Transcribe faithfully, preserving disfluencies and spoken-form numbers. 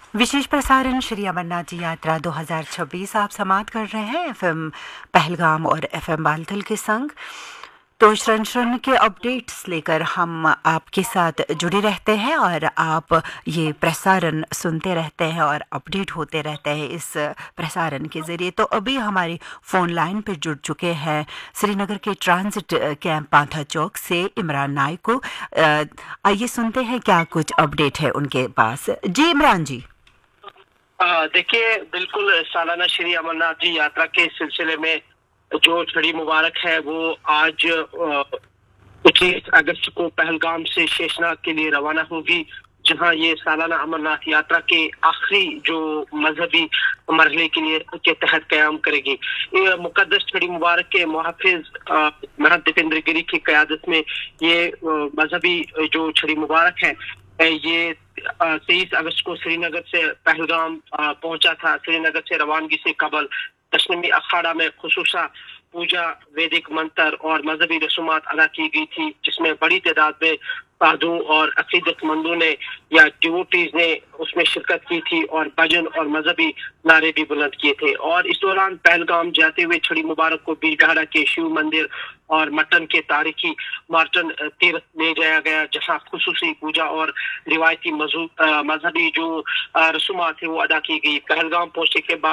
विशेष प्रसारण श्री अमरनाथ जी यात्रा दो हज़ार छब्बीस आप समाप्त कर रहे हैं एफएम पहलगाम और एफएम बालतल के संग। तो क्षण क्षण के अपडेट्स लेकर हम आपके साथ जुड़े रहते हैं और आप ये प्रसारण सुनते रहते हैं और अपडेट होते रहते हैं इस प्रसारण के ज़रिए। तो अभी हमारी फ़ोन लाइन पर जुड़ चुके हैं श्रीनगर के ट्रांजिट कैंप पांथा चौक से इमरान नाइक को। आइए सुनते हैं क्या कुछ अपडेट है उनके पास। जी इमरान जी। देखिए, बिल्कुल सालाना श्री अमरनाथ जी यात्रा के सिलसिले में जो छड़ी मुबारक है वो आज पच्चीस अगस्त को पहलगाम से शेषनाग के लिए रवाना होगी, जहां ये सालाना अमरनाथ यात्रा के आखिरी जो मजहबी मरहले के लिए के तहत क़याम करेगी। ये मुकद्दस छड़ी मुबारक के मुहाफिज महंत दीपेंद्र गिरी की क़यादत में ये मजहबी जो छड़ी मुबारक है ये तेईस अगस्त को श्रीनगर से पहलगाम पहुंचा था। श्रीनगर से रवानगी से कबल दशनमी अखाड़ा में खुसूसा पूजा, वैदिक मंत्र और मजहबी रसूमात अदा की गई थी, जिसमें बड़ी तादाद में साधु और अकीदतमंदों ने या डिवोटीज ने उसमें शिरकत की थी और भजन और मजहबी नारे भी बुलंद किए थे। और इस दौरान पहलगाम जाते हुए छड़ी मुबारक को बीजगहाड़ा के शिव मंदिर और मटन के तारीखी मार्टन तीर्थ ले जाया गया, जहां खुसूसी पूजा और रिवायती मजहबी जो रसूमात थे वो अदा की गई। पहलगाम पहुंचने के बाद